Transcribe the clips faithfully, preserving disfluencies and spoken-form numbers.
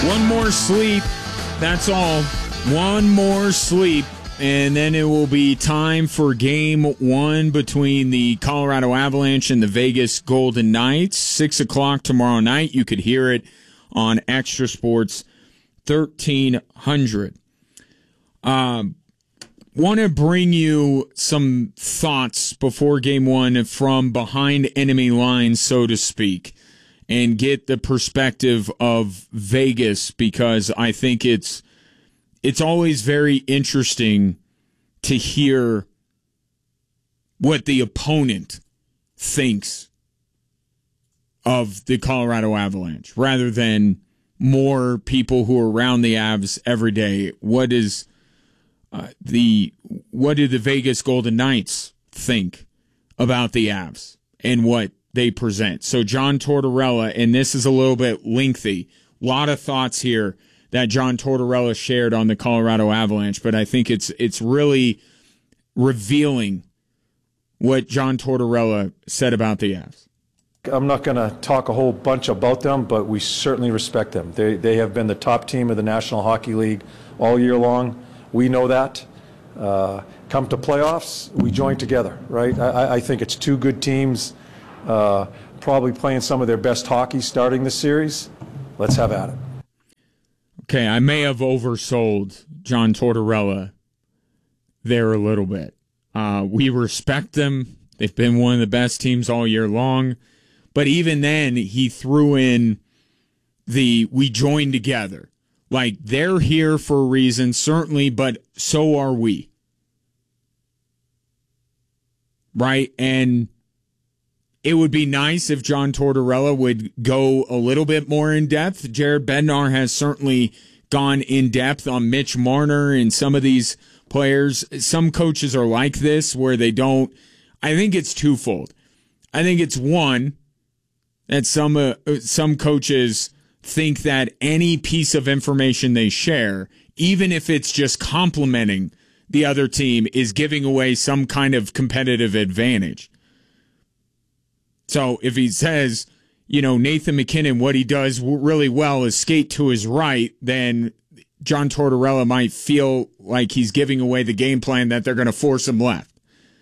One more sleep. That's all. One more sleep. And then it will be time for game one between the Colorado Avalanche and the Vegas Golden Knights. Six o'clock tomorrow night. You could hear it on Extra Sports thirteen hundred. Um, want to bring you some thoughts before game one from behind enemy lines, so to speak, and get the perspective of Vegas, because I think it's it's always very interesting to hear what the opponent thinks of the Colorado Avalanche, rather than more people who are around the Avs every day. What is uh, the what do the Vegas Golden Knights think about the Avs and what they present? So John Tortorella, and this is a little bit lengthy, a lot of thoughts here that John Tortorella shared on the Colorado Avalanche, but I think it's it's really revealing what John Tortorella said about the Avs. I'm not going to talk a whole bunch about them, but we certainly respect them. They they have been the top team of the National Hockey League all year long. We know that. Uh, come to playoffs, we join together, right? I, I think it's two good teams, uh, probably playing some of their best hockey starting this series. Let's have at it. Okay, I may have oversold John Tortorella there a little bit. Uh, we respect them. They've been one of the best teams all year long. But even then, he threw in the we join together. Like, they're here for a reason, certainly, but so are we. Right? And it would be nice if John Tortorella would go a little bit more in depth. Jared Bednar has certainly gone in depth on Mitch Marner and some of these players. Some coaches are like this, where they don't. I think it's twofold. I think it's one, that some uh, some coaches think that any piece of information they share, even if it's just complimenting the other team, is giving away some kind of competitive advantage. So if he says, you know, Nathan MacKinnon, what he does really well is skate to his right, then John Tortorella might feel like he's giving away the game plan that they're going to force him left.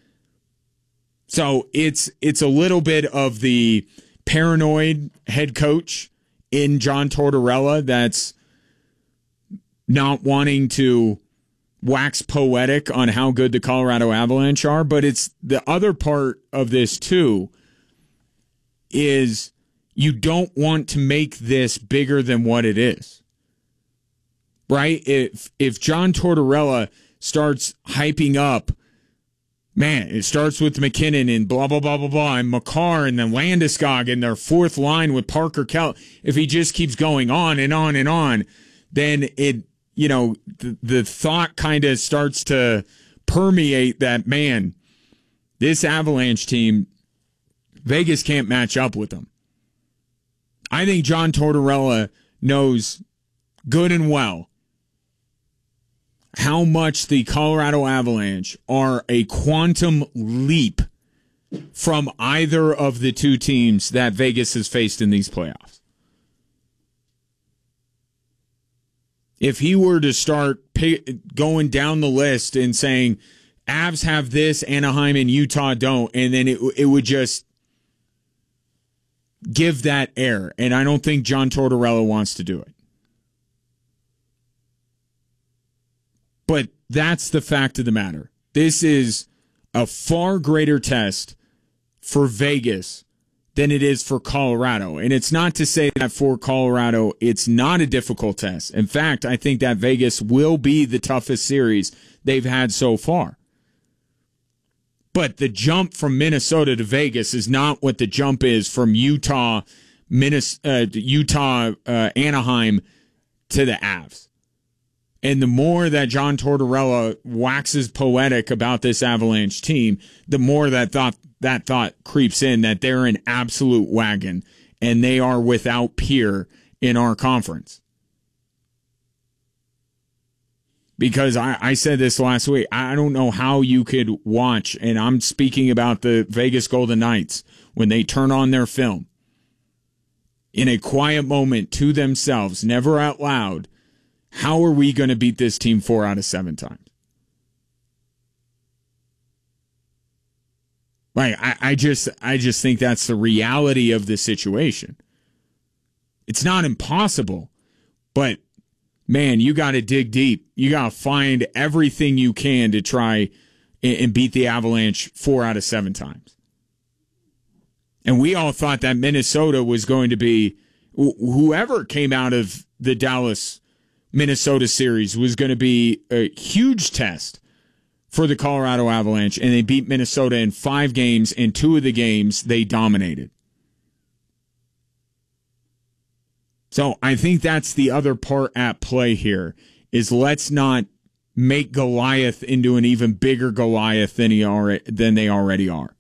So it's it's a little bit of the paranoid head coach in John Tortorella that's not wanting to wax poetic on how good the Colorado Avalanche are, but it's the other part of this too, is you don't want to make this bigger than what it is. Right? If if John Tortorella starts hyping up, man, it starts with MacKinnon and blah, blah, blah, blah, blah, and Makar and then Landeskog and their fourth line with Parker Kell. If he just keeps going on and on and on, then it, you know, the, the thought kind of starts to permeate that, man, this Avalanche team, Vegas can't match up with them. I think John Tortorella knows good and well how much the Colorado Avalanche are a quantum leap from either of the two teams that Vegas has faced in these playoffs. If he were to start pay, going down the list and saying, Avs have this, Anaheim and Utah don't, and then it it would just give that air, and I don't think John Tortorella wants to do it. But that's the fact of the matter. This is a far greater test for Vegas than it is for Colorado. And it's not to say that for Colorado, it's not a difficult test. In fact, I think that Vegas will be the toughest series they've had so far. But the jump from Minnesota to Vegas is not what the jump is from Utah, Minnesota, uh, Utah, uh, Anaheim to the Avs. And the more that John Tortorella waxes poetic about this Avalanche team, the more that thought that thought creeps in that they're an absolute wagon and they are without peer in our conference. Because I, I said this last week, I don't know how you could watch, and I'm speaking about the Vegas Golden Knights, when they turn on their film, in a quiet moment to themselves, never out loud, how are we going to beat this team four out of seven times? Like, I, I just I just think that's the reality of the situation. It's not impossible, but man, you got to dig deep. You got to find everything you can to try and, and beat the Avalanche four out of seven times. And we all thought that Minnesota was going to be, wh- whoever came out of the Dallas Minnesota series was going to be a huge test for the Colorado Avalanche, and they beat Minnesota in five games, and two of the games they dominated. So I think that's the other part at play here, is let's not make Goliath into an even bigger Goliath than he already, than they already are.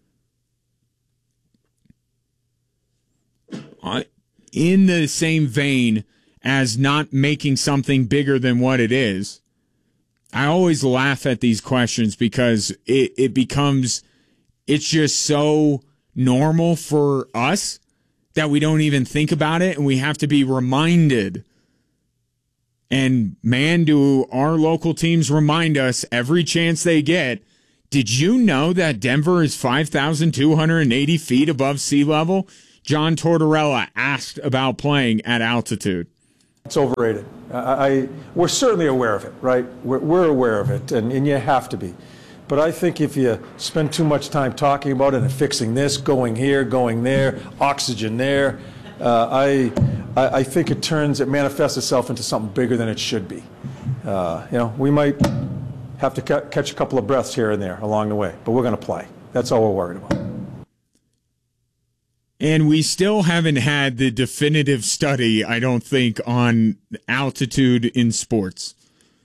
In the same vein as not making something bigger than what it is, I always laugh at these questions because it, it becomes, it's just so normal for us that we don't even think about it, and we have to be reminded. And man, do our local teams remind us every chance they get. Did you know that Denver is five thousand two hundred eighty feet above sea level? John Tortorella asked about playing at altitude. It's overrated. I, I we're certainly aware of it, right? We're, we're aware of it, and, and you have to be. But I think if you spend too much time talking about it and fixing this, going here, going there, oxygen there, uh, I, I I think it turns, it manifests itself into something bigger than it should be. Uh, you know, we might have to ca- catch a couple of breaths here and there along the way, but we're going to play. That's all we're worried about. And we still haven't had the definitive study, I don't think, on altitude in sports.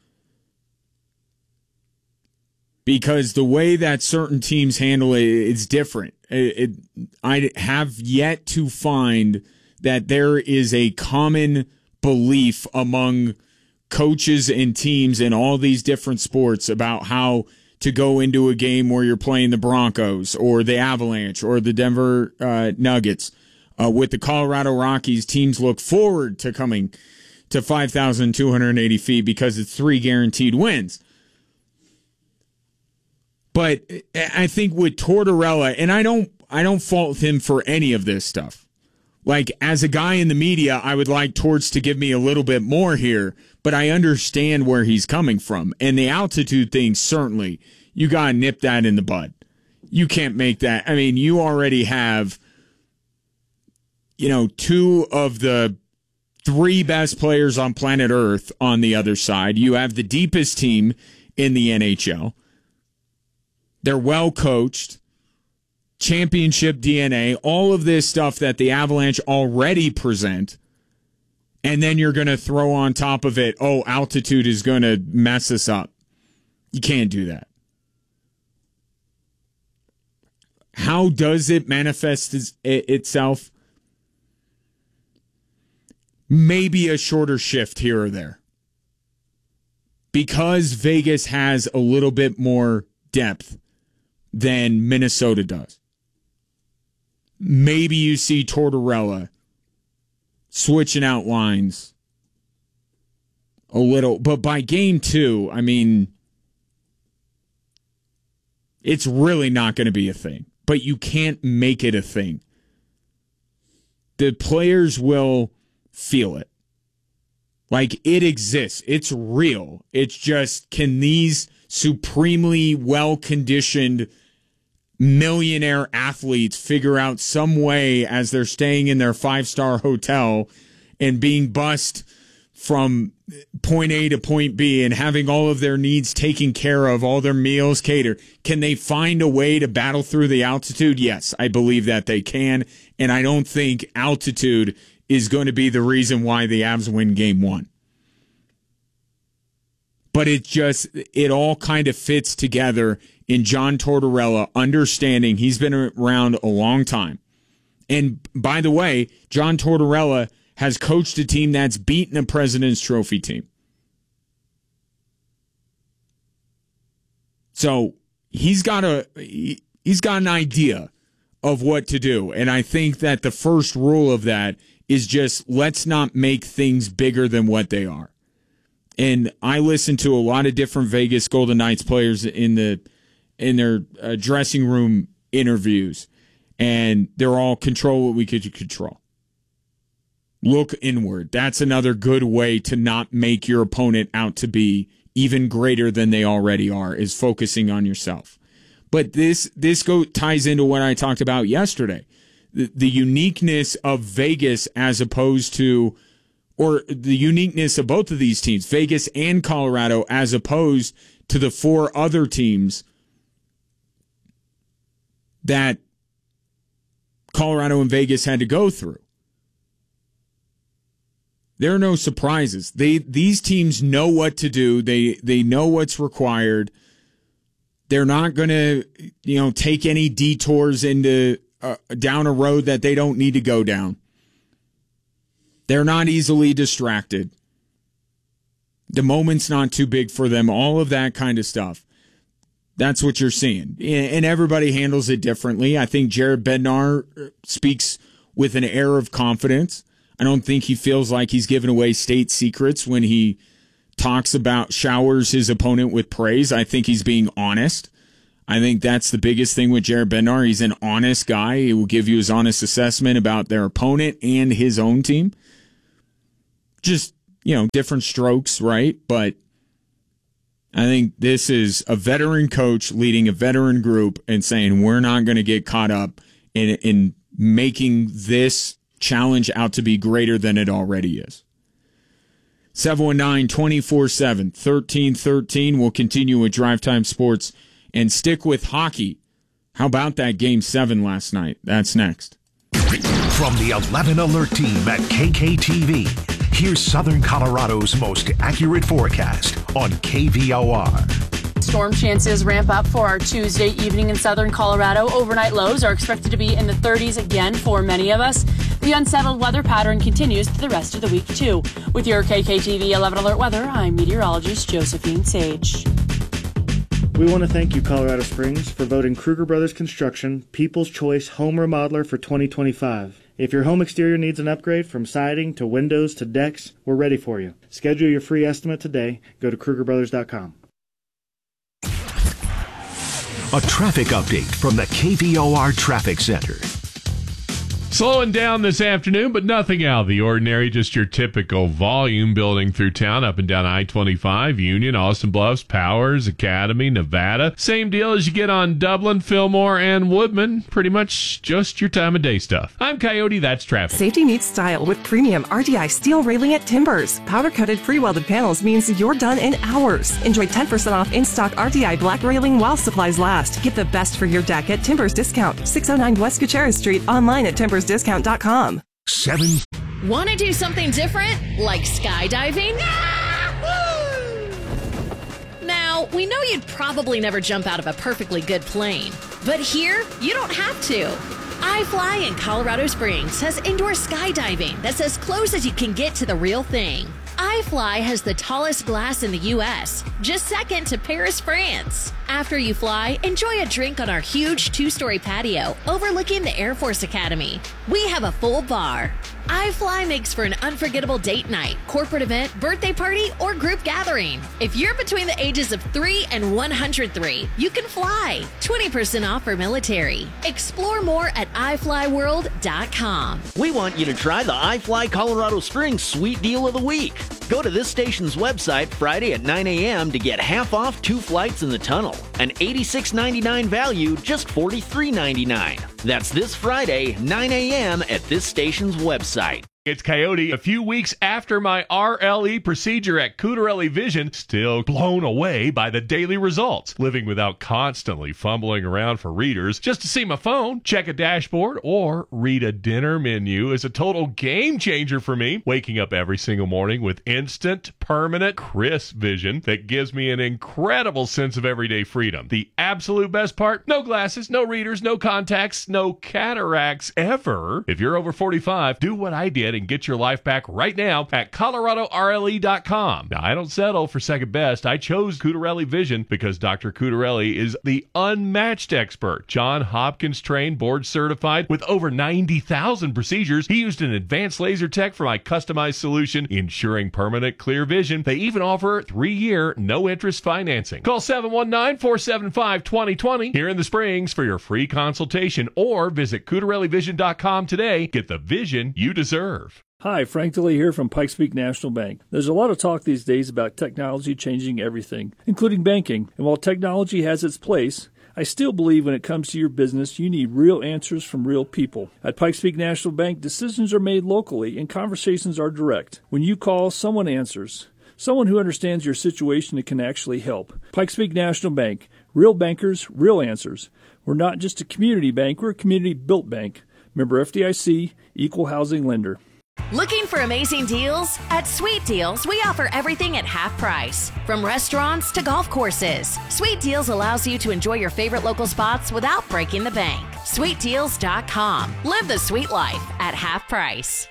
Because the way that certain teams handle it is different. It, it, I have yet to find that there is a common belief among coaches and teams in all these different sports about how to go into a game where you're playing the Broncos or the Avalanche or the Denver uh, Nuggets. Uh, with the Colorado Rockies, teams look forward to coming to five thousand two hundred eighty feet because it's three guaranteed wins. But I think with Tortorella, and I don't, I don't fault him for any of this stuff. Like, as a guy in the media, I would like Torts to give me a little bit more here, but I understand where he's coming from. And the altitude thing, certainly, you got to nip that in the bud. You can't make that. I mean, you already have, you know, two of the three best players on planet Earth on the other side. You have the deepest team in the N H L. They're well coached, championship D N A, all of this stuff that the Avalanche already present. And then you're going to throw on top of it, oh, altitude is going to mess us up. You can't do that. How does it manifest itself? Maybe a shorter shift here or there. Because Vegas has a little bit more depth than Minnesota does. Maybe you see Tortorella switching out lines a little. But by game two, I mean, it's really not going to be a thing. But you can't make it a thing. The players will feel it. Like, it exists. It's real. It's just, can these supremely well-conditioned millionaire athletes figure out some way as they're staying in their five-star hotel and being bussed from point A to point B and having all of their needs taken care of, all their meals catered? Can they find a way to battle through the altitude? Yes, I believe that they can, and I don't think altitude is going to be the reason why the Avs win game one. But it just, it all kind of fits together in John Tortorella understanding he's been around a long time. And by the way, John Tortorella has coached a team that's beaten a President's Trophy team. So he's got a, he's got an idea of what to do. And I think that the first rule of that is just let's not make things bigger than what they are. And I listen to a lot of different Vegas Golden Knights players in the in their uh, dressing room interviews, and they're all control what we could control. Look inward. That's another good way to not make your opponent out to be even greater than they already are, is focusing on yourself. But this this go ties into what I talked about yesterday. The, the uniqueness of Vegas as opposed to, or the uniqueness of both of these teams, Vegas and Colorado, as opposed to the four other teams that Colorado and Vegas had to go through. There are no surprises. They these teams know what to do. They they know what's required. They're not going to, you know, take any detours into uh, down a road that they don't need to go down. They're not easily distracted. The moment's not too big for them. All of that kind of stuff. That's what you're seeing. And everybody handles it differently. I think Jared Bednar speaks with an air of confidence. I don't think he feels like he's giving away state secrets when he talks about, showers his opponent with praise. I think he's being honest. I think that's the biggest thing with Jared Bednar. He's an honest guy. He will give you his honest assessment about their opponent and his own team. Just, you know, different strokes, right? But I think this is a veteran coach leading a veteran group and saying we're not going to get caught up in, in making this challenge out to be greater than it already is. seven one nine, two four seven, one three one three. We'll continue with Drive Time Sports and stick with hockey. How about that Game seven last night? That's next. From the eleven Alert team at K K T V, here's Southern Colorado's most accurate forecast on K V O R. Storm chances ramp up for our Tuesday evening in southern Colorado. Overnight lows are expected to be in the thirties again for many of us. The unsettled weather pattern continues through the rest of the week, too. With your K K T V eleven Alert weather, I'm meteorologist Josephine Sage. We want to thank you, Colorado Springs, for voting Kruger Brothers Construction People's Choice Home Remodeler for twenty twenty-five. If your home exterior needs an upgrade from siding to windows to decks, we're ready for you. Schedule your free estimate today. Go to Kruger Brothers dot com. A traffic update from the K V O R Traffic Center. Slowing down this afternoon, but nothing out of the ordinary. Just your typical volume building through town, up and down I twenty-five, Union, Austin Bluffs, Powers, Academy, Nevada. Same deal as you get on Dublin, Fillmore, and Woodman. Pretty much just your time of day stuff. I'm Coyote, that's traffic. Safety meets style with premium R D I steel railing at Timbers. Powder-coated pre-welded panels means you're done in hours. Enjoy ten percent off in-stock R D I black railing while supplies last. Get the best for your deck at Timbers Discount. six oh nine West Gutierrez Street. Online at timbers discount dot com. Seven. Want to do something different, like skydiving? Now, we know you'd probably never jump out of a perfectly good plane, but here, you don't have to. iFly in Colorado Springs has indoor skydiving that's as close as you can get to the real thing. iFly has the tallest glass in the U S, just second to Paris, France. After you fly, enjoy a drink on our huge two-story patio overlooking the Air Force Academy. We have a full bar. iFly makes for an unforgettable date night, corporate event, birthday party, or group gathering. If you're between the ages of three and one hundred three, you can fly. twenty percent off for military. Explore more at i fly world dot com. We want you to try the iFly Colorado Springs Sweet Deal of the Week. Go to this station's website Friday at nine a.m. to get half off two flights in the tunnel. An eighty-six ninety-nine value, just forty-three ninety-nine. That's this Friday, nine a.m. at this station's website. It's Coyote. A few weeks after my R L E procedure at Cutarelli Vision, still blown away by the daily results. Living without constantly fumbling around for readers just to see my phone, check a dashboard, or read a dinner menu is a total game changer for me. Waking up every single morning with instant, permanent, crisp vision that gives me an incredible sense of everyday freedom. The absolute best part? No glasses, no readers, no contacts, no cataracts ever. If you're over forty-five, do what I did and get your life back right now at Colorado R L E dot com. Now, I don't settle for second best. I chose Cutarelli Vision because Doctor Cutarelli is the unmatched expert. John Hopkins trained, board certified with over ninety thousand procedures. He used an advanced laser tech for my customized solution, ensuring permanent clear vision. They even offer three-year no-interest financing. Call seven one nine, four seven five, two zero two zero here in the Springs for your free consultation, or visit Cutarelli Vision dot com today. Get the vision you deserve. Hi, Frank DeLee here from Pikes Peak National Bank. There's a lot of talk these days about technology changing everything, including banking. And while technology has its place, I still believe when it comes to your business, you need real answers from real people. At Pikes Peak National Bank, decisions are made locally and conversations are direct. When you call, someone answers. Someone who understands your situation and can actually help. Pikes Peak National Bank. Real bankers, real answers. We're not just a community bank, we're a community-built bank. Member F D I C, Equal Housing Lender. Looking for amazing deals? At Sweet Deals, we offer everything at half price. From restaurants to golf courses, Sweet Deals allows you to enjoy your favorite local spots without breaking the bank. Sweet Deals dot com. Live the sweet life at half price.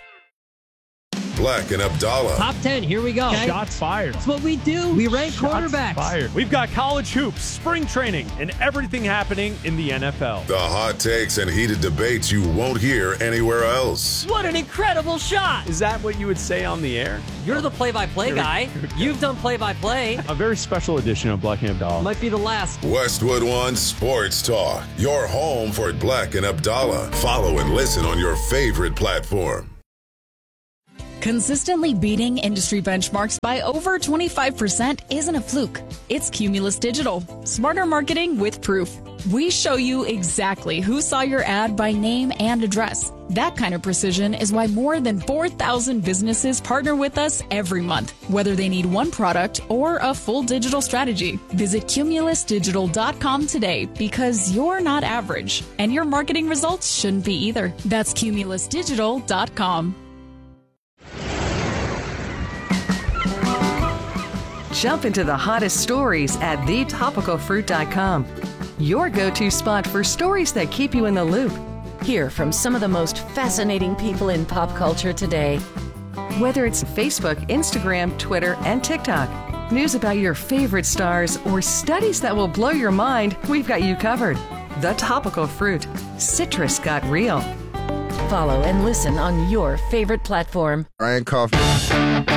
Black and Abdallah. Top ten, here we go. Okay. Shots fired. That's what we do. We rank Shots quarterbacks. Fired. We've got college hoops, spring training, and everything happening in the N F L. The hot takes and heated debates you won't hear anywhere else. What an incredible shot. Is that what you would say on the air? You're the play-by-play guy. You've done play-by-play. A very special edition of Black and Abdallah. Might be the last. Westwood One Sports Talk. Your home for Black and Abdallah. Follow and listen on your favorite platform. Consistently beating industry benchmarks by over twenty-five percent isn't a fluke. It's Cumulus Digital. Smarter marketing with proof. We show you exactly who saw your ad by name and address. That kind of precision is why more than four thousand businesses partner with us every month, whether they need one product or a full digital strategy. Visit Cumulus Digital dot com today because you're not average, and your marketing results shouldn't be either. That's Cumulus Digital dot com. Jump into the hottest stories at the topical fruit dot com. Your go-to spot for stories that keep you in the loop. Hear from some of the most fascinating people in pop culture today. Whether it's Facebook, Instagram, Twitter, and TikTok, news about your favorite stars, or studies that will blow your mind, we've got you covered. The Topical Fruit. Citrus got real. Follow and listen on your favorite platform. Ryan Kaufman.